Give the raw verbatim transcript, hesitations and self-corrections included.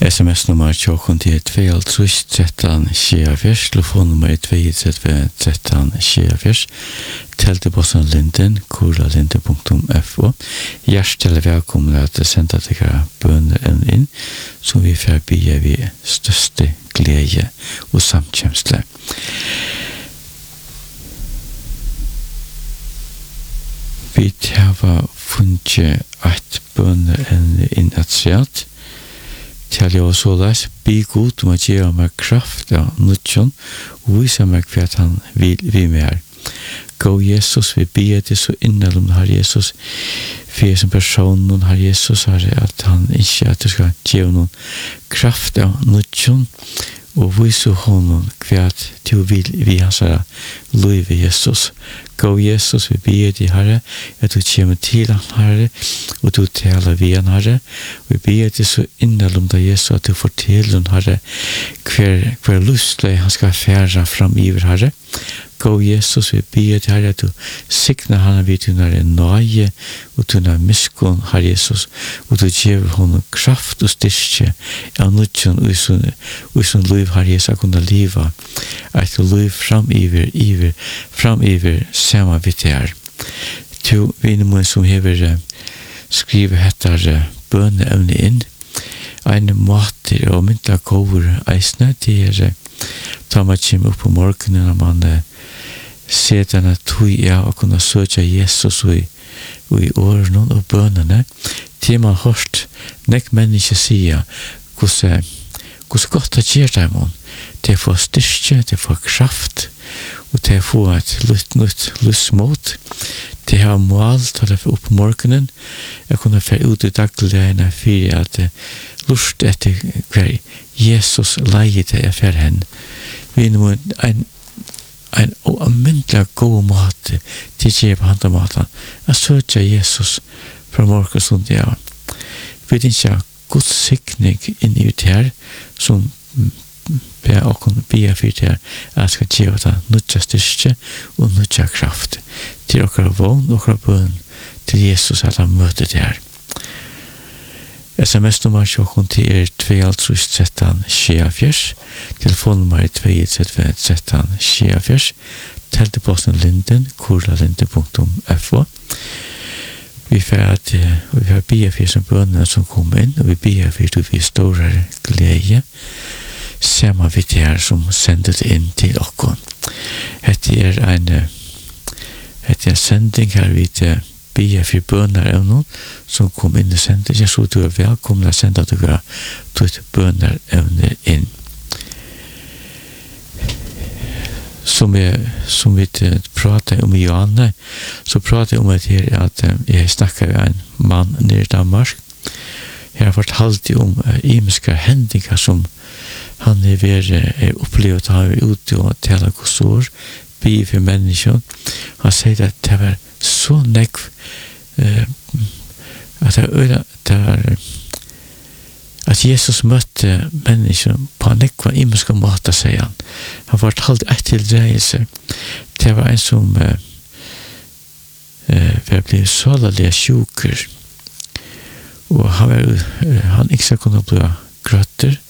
sms-nummer tjokken til två tretton tjugofyrs, telefonnummer två tretton tjugofyrs, teltebossen Linden, kuralinden punktum f o. Hjertelig velkommen at senda til bønner inn, som vi får bygge vi største glede og samkjemsle. Vi har funnet et bønner inn at sett, til jeg så les, be god om å gjøre meg kraft av nødtjen, og vise meg hva han vil vi med. Gå Jesus, vi ber til så innelom her Jesus, for som person noen her Jesus, er at han ikke at du skal gjøre noen kraft av nødtjen, og vise honom hva du vil vi hans her liv i Jesus. Gå Jesus, vi ber til Herre, at du kommer til han Herre, og du taler vi han Herre. Vi ber til så innelom deg Jesus, at du forteller han Herre, hver, hver lustlig han skal fære fram iver Herre. Gå Jesus, vi ber til Herre, at du sikner han vid du når en nøye, og du når miskunn Herre Jesus, og du gjør honom kraft og styrke av nødtjen og i sånn liv Herre Jesus, å kunne liva et liv fram iver, iver, fram iver, sama vitt her. To vinnemån som hever uh, skriver hettar uh, bøneevne inn, en mater og myndla kover eisne til er uh, ta man kjem opp på morgenen når man uh, ser denne tog ja, og kunne søke Jesus og i, og i årene og bønene til man hørt nek menneske sier hvordan hvordan godt det gjør det man til å få styrke, til å få kraft og til å få et lytt nytt lystmål til å ha mål til å få opp morgenen jeg kunne få ut i dagligene for at lust etter hver Jesus leier til å føre henne vi må en en oamyndelig god måte til å gjøre på andre måten å søke Jesus fra morgen som det er vi vet ikke Guds sikning inn i det her som ber og kunne be for det her at skal gjøre det nødja styrke og nødja kraft til dere vogn og dere bøn til Jesus at han møter det her sms-nummer tjokken til er två tretton tjugofyrs, telefonnummer två tretton tjugofyrs, teltebossen Linden, kuralinden punktum f o. Vi får at vi har bia for som bønner som kommer inn, og vi bia for at vi står glede, sammen vi det her som sender det inn til dere. Dette er en, dette er en sending her vi det bia for bønner av noen som kom inn og sender. Jeg så du er velkommen å sende at du har tatt bønner evner inn. Som jeg, som vi prater om i Johanne, så prater jeg om at, her, at jeg snakker med en mann nere i Danmark. Jeg har fortalt om uh, imiske hendinger som han er ved er opplevd å ha ute og tale korsord, be for mennesker. Han sier at det var så nekv uh, at det var, det var at Jesus møtte mennesker på nekva imiske måter, sier han. Han fortalte et tildragelse. Det var en som uh, uh, var blitt sålelig sjuker, og han var uh, han ikke kunne bli grøtter,